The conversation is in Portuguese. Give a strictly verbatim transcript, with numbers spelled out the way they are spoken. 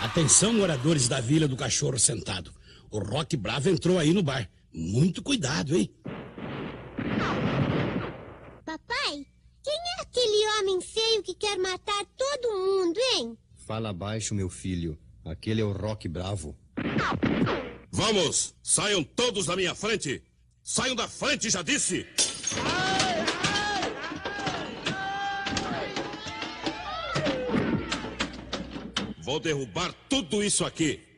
Atenção, moradores da Vila do Cachorro Sentado. O Rock Bravo entrou aí no bar. Muito cuidado, hein? Papai, quem é aquele homem feio que quer matar todo mundo, hein? Fala baixo, meu filho. Aquele é o Rock Bravo. Vamos! Saiam todos da minha frente! Saiam da frente, já disse! Vou derrubar tudo isso aqui.